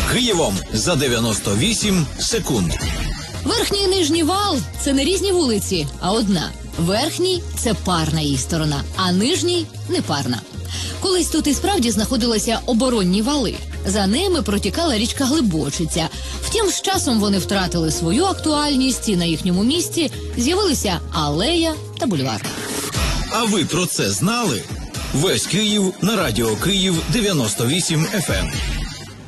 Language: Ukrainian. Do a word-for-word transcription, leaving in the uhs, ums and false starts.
Києвом за дев'яносто вісім секунд. Верхній і нижній вал – це не різні вулиці, а одна. Верхній – це парна її сторона, а нижній – непарна. Колись тут і справді знаходилися оборонні вали. За ними протікала річка Глибочиця. Втім, з часом вони втратили свою актуальність, і на їхньому місці з'явилися алея та бульвар. А ви про це знали? Весь Київ на радіо Київ дев'яносто вісім еф ем.